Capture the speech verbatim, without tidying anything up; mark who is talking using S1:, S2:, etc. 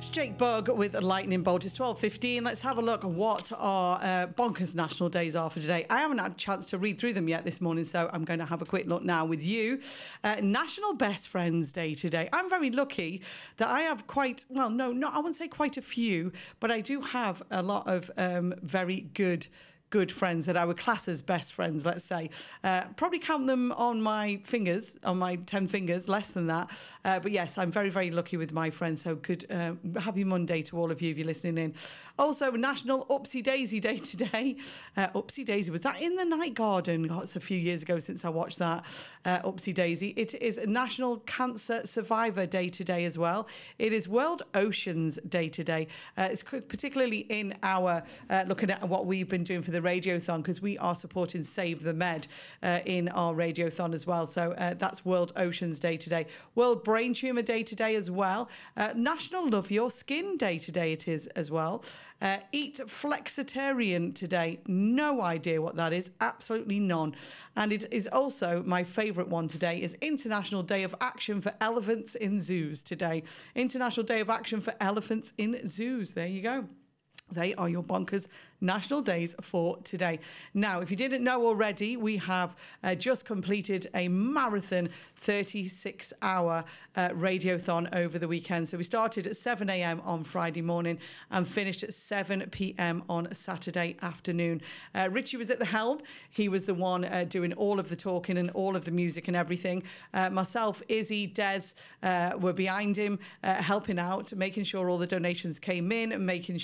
S1: Jake Bug with a lightning bolt. It's twelve fifteen. Let's have a look at what our uh, bonkers national days are for today. I haven't had a chance to read through them yet this morning, so I'm going to have a quick look now with you. Uh, National Best Friends Day today. I'm very lucky that I have quite, well, no, not, I wouldn't say quite a few, but I do have a lot of um, very good good friends that I would class as best friends, let's say. Uh, probably count them on my fingers, on my ten fingers, less than that. Uh, but yes, I'm very, very lucky with my friends. So good, uh, happy Monday to all of you if you're listening in. Also, National Upsy Daisy Day today. Uh, Upsy Daisy, was that in the Night Garden? Oh, it's a few years ago since I watched that. Uh, Upsy Daisy. It is National Cancer Survivor Day today as well. It is World Oceans Day today. Uh, it's particularly in our, uh, looking at what we've been doing for the Radiothon, because we are supporting Save the Med uh, in our Radiothon as well. So uh, that's World Oceans Day today. World Brain Tumour Day today as well. Uh, National Love Your Skin Day today it is as well. Uh, Eat Flexitarian today. No idea what that is. Absolutely none. And it is also, my favourite one today is International Day of Action for Elephants in Zoos today. International Day of Action for Elephants in Zoos. There you go. They are your bonkers national days for today. Now, if you didn't know already, we have uh, just completed a marathon thirty-six hour uh, radiothon over the weekend. So we started at seven a.m. on Friday morning and finished at seven p.m. on Saturday afternoon. Uh, Richie was at the helm. He was the one uh, doing all of the talking and all of the music and everything. Uh, myself, Izzy, Des uh, were behind him, uh, helping out, making sure all the donations came in and making